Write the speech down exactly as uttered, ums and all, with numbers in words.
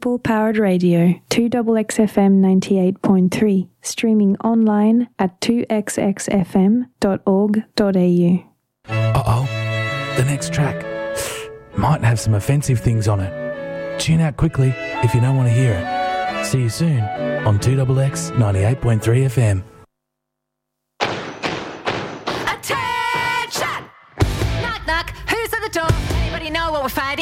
People-powered radio, two X X F M ninety-eight point three, streaming online at two x x f m dot org dot a u. Uh-oh, the next track might have some offensive things on it. Tune out quickly if you don't want to hear it. See you soon on two X X ninety-eight point three F M. Attention! Knock, knock. Who's at the door? Anybody know what we're fighting?